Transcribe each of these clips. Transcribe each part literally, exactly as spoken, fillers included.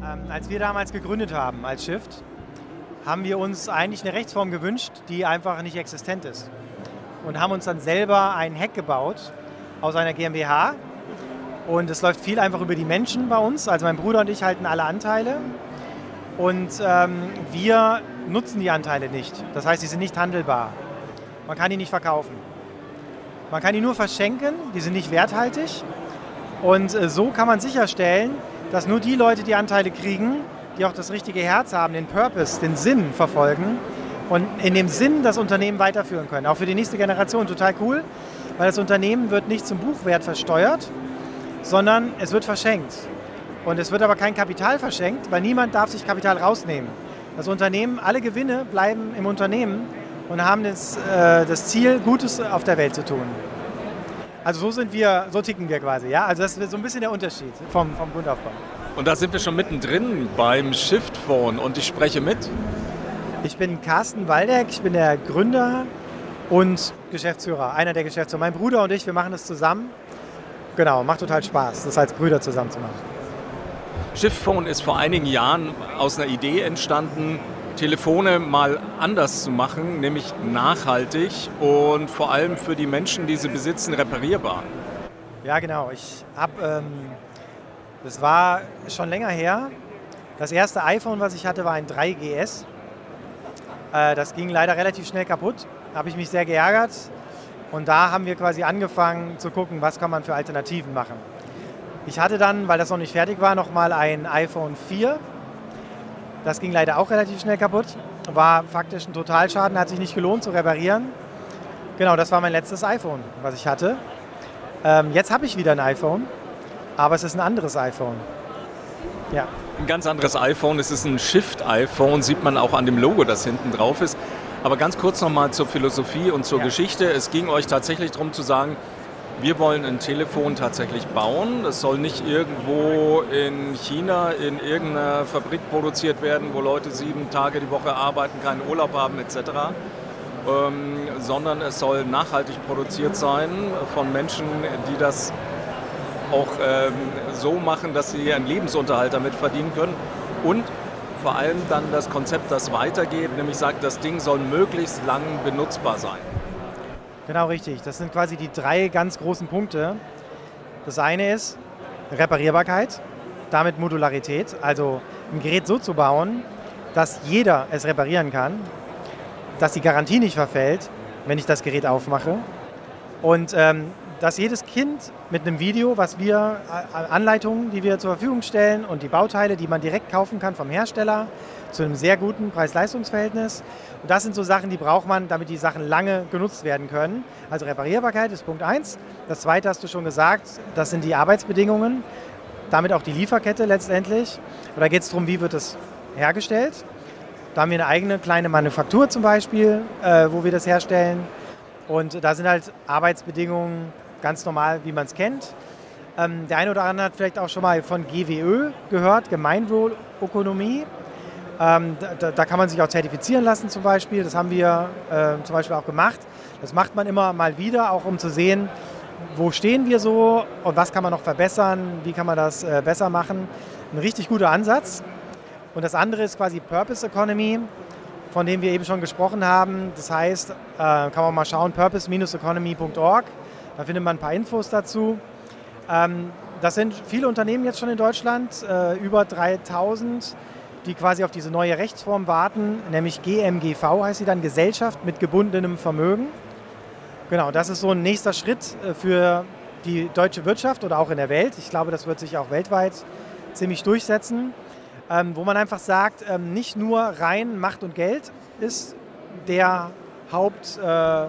Ähm, als wir damals gegründet haben als Shift, haben wir uns eigentlich eine Rechtsform gewünscht, die einfach nicht existent ist. Und haben uns dann selber einen Hack gebaut aus einer GmbH. Und es läuft viel einfach über die Menschen bei uns. Also mein Bruder und ich halten alle Anteile. Und ähm, wir nutzen die Anteile nicht. Das heißt, sie sind nicht handelbar. Man kann die nicht verkaufen. Man kann die nur verschenken, die sind nicht werthaltig. Und äh, so kann man sicherstellen, dass nur die Leute die Anteile kriegen, die auch das richtige Herz haben, den Purpose, den Sinn verfolgen und in dem Sinn das Unternehmen weiterführen können. Auch für die nächste Generation total cool, weil das Unternehmen wird nicht zum Buchwert versteuert, sondern es wird verschenkt. Und es wird aber kein Kapital verschenkt, weil niemand darf sich Kapital rausnehmen. Das Unternehmen, alle Gewinne bleiben im Unternehmen und haben das, äh, das Ziel, Gutes auf der Welt zu tun. Also so sind wir, so ticken wir quasi, ja. Also das ist so ein bisschen der Unterschied vom, vom Grundaufbau. Und da sind wir schon mittendrin beim Shiftphone und ich spreche mit. Ich bin Carsten Waldeck, ich bin der Gründer und Geschäftsführer, einer der Geschäftsführer. Mein Bruder und ich, wir machen das zusammen. Genau, macht total Spaß, das als Brüder zusammen zu machen. Shiftphone ist vor einigen Jahren aus einer Idee entstanden, Telefone mal anders zu machen, nämlich nachhaltig und vor allem für die Menschen, die sie besitzen, reparierbar. Ja, genau. Ich habe, ähm, das war schon länger her. Das erste iPhone, was ich hatte, war ein drei G S. Äh, das ging leider relativ schnell kaputt. Da habe ich mich sehr geärgert. Und da haben wir quasi angefangen zu gucken, was kann man für Alternativen machen. Ich hatte dann, weil das noch nicht fertig war, nochmal ein iPhone vier. Das ging leider auch relativ schnell kaputt. War faktisch ein Totalschaden, hat sich nicht gelohnt zu reparieren. Genau, das war mein letztes iPhone, was ich hatte. Ähm, jetzt habe ich wieder ein iPhone, aber es ist ein anderes iPhone. Ja. Ein ganz anderes iPhone, es ist ein Shift-iPhone, sieht man auch an dem Logo, das hinten drauf ist. Aber ganz kurz nochmal zur Philosophie und zur ja. Geschichte. Es ging euch tatsächlich darum zu sagen, wir wollen ein Telefon tatsächlich bauen. Das soll nicht irgendwo in China in irgendeiner Fabrik produziert werden, wo Leute sieben Tage die Woche arbeiten, keinen Urlaub haben et cetera. Ähm, sondern es soll nachhaltig produziert sein von Menschen, die das auch ähm, so machen, dass sie ihren Lebensunterhalt damit verdienen können. Und vor allem dann das Konzept, das weitergeht, nämlich sagt, das Ding soll möglichst lang benutzbar sein. Genau, richtig. Das sind quasi die drei ganz großen Punkte. Das eine ist Reparierbarkeit, damit Modularität, also ein Gerät so zu bauen, dass jeder es reparieren kann, dass die Garantie nicht verfällt, wenn ich das Gerät aufmache und ähm, dass jedes Kind mit einem Video, was wir, Anleitungen, die wir zur Verfügung stellen und die Bauteile, die man direkt kaufen kann vom Hersteller, zu einem sehr guten Preis-Leistungs-Verhältnis. Und das sind so Sachen, die braucht man, damit die Sachen lange genutzt werden können. Also Reparierbarkeit ist Punkt eins. Das zweite hast du schon gesagt, das sind die Arbeitsbedingungen, damit auch die Lieferkette letztendlich. Und da geht es darum, wie wird es hergestellt. Da haben wir eine eigene kleine Manufaktur zum Beispiel, äh, wo wir das herstellen. Und da sind halt Arbeitsbedingungen ganz normal, wie man es kennt. Ähm, der eine oder andere hat vielleicht auch schon mal von G W Ö gehört, Gemeinwohlökonomie. Ähm, da, da kann man sich auch zertifizieren lassen zum Beispiel. Das haben wir äh, zum Beispiel auch gemacht. Das macht man immer mal wieder, auch um zu sehen, wo stehen wir so und was kann man noch verbessern, wie kann man das äh, besser machen. Ein richtig guter Ansatz. Und das andere ist quasi Purpose Economy, von dem wir eben schon gesprochen haben. Das heißt, äh, kann man mal schauen, purpose economy punkt org. Da findet man ein paar Infos dazu. Ähm, das sind viele Unternehmen jetzt schon in Deutschland, äh, über dreitausend, die quasi auf diese neue Rechtsform warten, nämlich G M G V heißt sie dann, Gesellschaft mit gebundenem Vermögen. Genau, das ist so ein nächster Schritt für die deutsche Wirtschaft oder auch in der Welt. Ich glaube, das wird sich auch weltweit ziemlich durchsetzen, ähm, wo man einfach sagt, ähm, nicht nur rein Macht und Geld ist der Haupt, äh,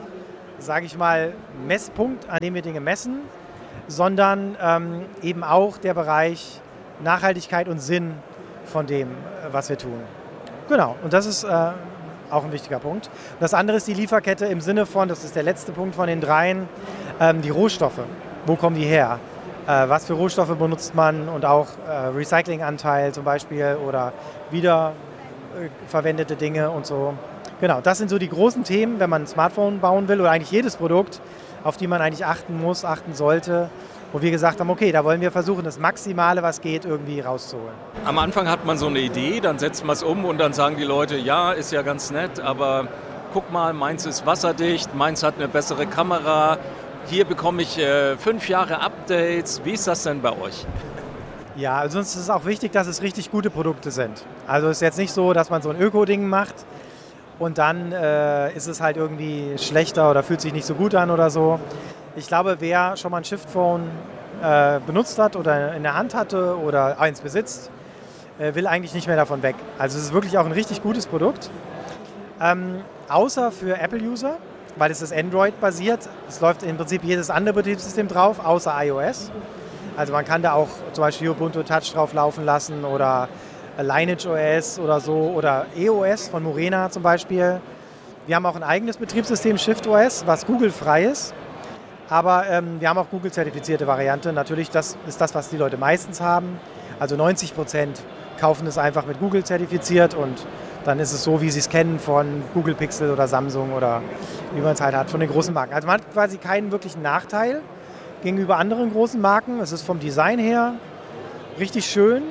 sage ich mal, Messpunkt, an dem wir Dinge messen, sondern ähm, eben auch der Bereich Nachhaltigkeit und Sinn von dem, was wir tun. Genau, und das ist äh, auch ein wichtiger Punkt. Und das andere ist die Lieferkette im Sinne von, das ist der letzte Punkt von den dreien, ähm, die Rohstoffe. Wo kommen die her? Äh, was für Rohstoffe benutzt man und auch äh, Recyclinganteil zum Beispiel oder wiederverwendete Dinge und so. Genau, das sind so die großen Themen, wenn man ein Smartphone bauen will oder eigentlich jedes Produkt, auf die man eigentlich achten muss, achten sollte, wo wir gesagt haben, okay, da wollen wir versuchen, das Maximale, was geht, irgendwie rauszuholen. Am Anfang hat man so eine Idee, dann setzt man es um und dann sagen die Leute, ja, ist ja ganz nett, aber guck mal, meins ist wasserdicht, meins hat eine bessere Kamera, hier bekomme ich äh, fünf Jahre Updates. Wie ist das denn bei euch? Ja, also uns ist es auch wichtig, dass es richtig gute Produkte sind. Also es ist jetzt nicht so, dass man so ein Öko-Ding macht und dann äh, ist es halt irgendwie schlechter oder fühlt sich nicht so gut an oder so. Ich glaube, wer schon mal ein Shift-Phone äh, benutzt hat oder in der Hand hatte oder eins besitzt, äh, will eigentlich nicht mehr davon weg. Also es ist wirklich auch ein richtig gutes Produkt. Ähm, außer für Apple-User, weil es ist Android-basiert. Es läuft im Prinzip jedes andere Betriebssystem drauf, außer iOS. Also man kann da auch zum Beispiel Ubuntu Touch drauf laufen lassen oder Lineage O S oder so oder E O S von Murena zum Beispiel. Wir haben auch ein eigenes Betriebssystem, ShiftOS, was Google-frei ist. Aber ähm, wir haben auch Google-zertifizierte Variante. Natürlich, das ist das, was die Leute meistens haben. Also neunzig Prozent kaufen es einfach mit Google zertifiziert und dann ist es so, wie sie es kennen von Google Pixel oder Samsung oder wie man es halt hat von den großen Marken. Also man hat quasi keinen wirklichen Nachteil gegenüber anderen großen Marken. Es ist vom Design her richtig schön.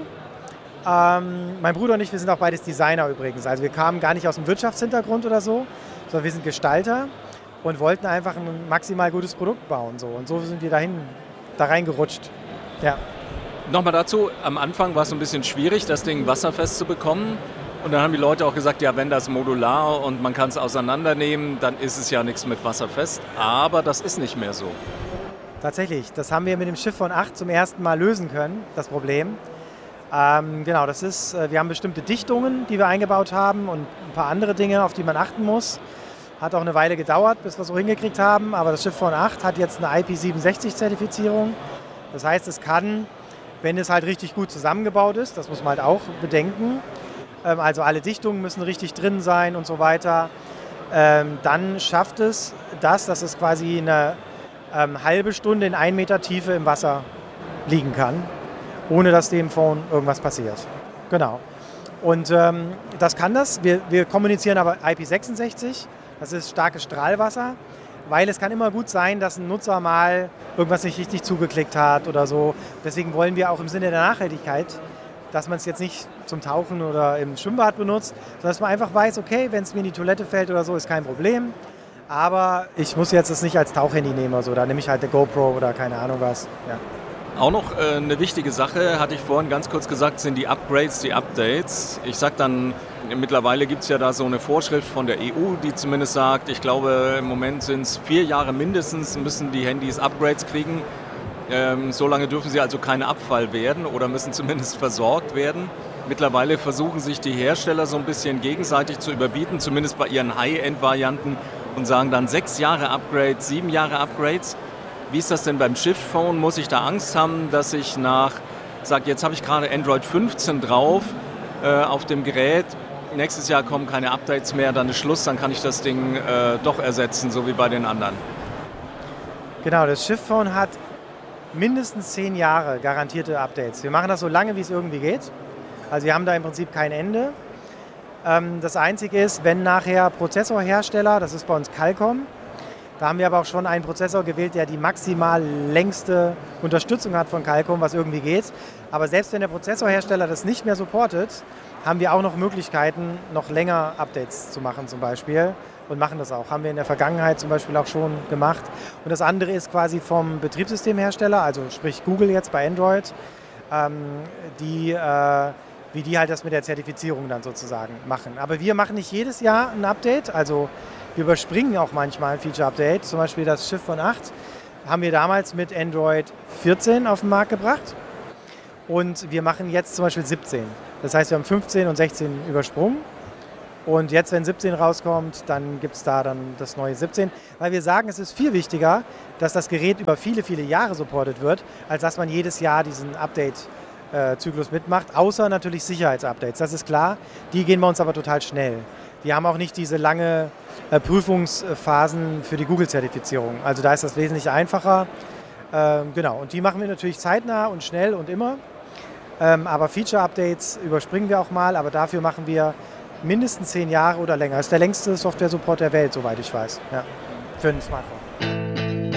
Ähm, mein Bruder und ich, wir sind auch beides Designer übrigens. Also wir kamen gar nicht aus dem Wirtschaftshintergrund oder so, sondern wir sind Gestalter und wollten einfach ein maximal gutes Produkt bauen. So. Und so sind wir dahin, da reingerutscht. Ja. Nochmal dazu, am Anfang war es so ein bisschen schwierig, das Ding wasserfest zu bekommen. Und dann haben die Leute auch gesagt, ja, wenn das modular und man kann es auseinandernehmen, dann ist es ja nichts mit wasserfest. Aber das ist nicht mehr so. Tatsächlich, das haben wir mit dem ShiftPhone acht zum ersten Mal lösen können, das Problem. Ähm, genau, das ist, wir haben bestimmte Dichtungen, die wir eingebaut haben und ein paar andere Dinge, auf die man achten muss. Hat auch eine Weile gedauert, bis wir es so hingekriegt haben, aber das ShiftPhone acht hat jetzt eine I P siebenundsechzig Zertifizierung. Das heißt, es kann, wenn es halt richtig gut zusammengebaut ist, das muss man halt auch bedenken, ähm, also alle Dichtungen müssen richtig drin sein und so weiter, ähm, dann schafft es das, dass es quasi eine ähm, halbe Stunde in ein Meter Tiefe im Wasser liegen kann, ohne dass dem Phone irgendwas passiert. Genau. Und ähm, das kann das. Wir, wir kommunizieren aber I P sechsundsechzig. Das ist starkes Strahlwasser, weil es kann immer gut sein, dass ein Nutzer mal irgendwas nicht richtig zugeklickt hat oder so. Deswegen wollen wir auch im Sinne der Nachhaltigkeit, dass man es jetzt nicht zum Tauchen oder im Schwimmbad benutzt, sondern dass man einfach weiß, okay, wenn es mir in die Toilette fällt oder so, ist kein Problem. Aber ich muss jetzt es nicht als Tauchhandy nehmen oder so. Da nehme ich halt eine GoPro oder keine Ahnung was. Ja. Auch noch äh, eine wichtige Sache, hatte ich vorhin ganz kurz gesagt, sind die Upgrades, die Updates. Ich sag dann, mittlerweile gibt es ja da so eine Vorschrift von der E U, die zumindest sagt, ich glaube im Moment sind es vier Jahre mindestens, müssen die Handys Upgrades kriegen. Ähm, so lange dürfen sie also kein Abfall werden oder müssen zumindest versorgt werden. Mittlerweile versuchen sich die Hersteller so ein bisschen gegenseitig zu überbieten, zumindest bei ihren High-End-Varianten und sagen dann sechs Jahre Upgrades, sieben Jahre Upgrades. Wie ist das denn beim ShiftPhone? Muss ich da Angst haben, dass ich nach, sag jetzt habe ich gerade Android fünfzehn drauf äh, auf dem Gerät, nächstes Jahr kommen keine Updates mehr, dann ist Schluss, dann kann ich das Ding äh, doch ersetzen, so wie bei den anderen. Genau, das ShiftPhone hat mindestens zehn Jahre garantierte Updates. Wir machen das so lange, wie es irgendwie geht. Also wir haben da im Prinzip kein Ende. Ähm, das Einzige ist, wenn nachher Prozessorhersteller, das ist bei uns Qualcomm, da haben wir aber auch schon einen Prozessor gewählt, der die maximal längste Unterstützung hat von Qualcomm, was irgendwie geht. Aber selbst wenn der Prozessorhersteller das nicht mehr supportet, haben wir auch noch Möglichkeiten, noch länger Updates zu machen zum Beispiel. Und machen das auch. Haben wir in der Vergangenheit zum Beispiel auch schon gemacht. Und das andere ist quasi vom Betriebssystemhersteller, also sprich Google jetzt bei Android, ähm, die, äh, wie die halt das mit der Zertifizierung dann sozusagen machen. Aber wir machen nicht jedes Jahr ein Update, also wir überspringen auch manchmal ein Feature-Update. Zum Beispiel das ShiftPhone acht haben wir damals mit Android vierzehn auf den Markt gebracht. Und wir machen jetzt zum Beispiel siebzehn. Das heißt, wir haben fünfzehn und sechzehn übersprungen. Und jetzt, wenn siebzehn rauskommt, dann gibt es da dann das neue siebzehn. Weil wir sagen, es ist viel wichtiger, dass das Gerät über viele, viele Jahre supportet wird, als dass man jedes Jahr diesen Update-Zyklus mitmacht. Außer natürlich Sicherheitsupdates, das ist klar. Die gehen bei uns aber total schnell. Die haben auch nicht diese lange äh, Prüfungsphasen für die Google-Zertifizierung. Also da ist das wesentlich einfacher. Ähm, genau, und die machen wir natürlich zeitnah und schnell und immer. Ähm, aber Feature-Updates überspringen wir auch mal, aber dafür machen wir mindestens zehn Jahre oder länger. Das ist der längste Software-Support der Welt, soweit ich weiß, ja, für ein Smartphone.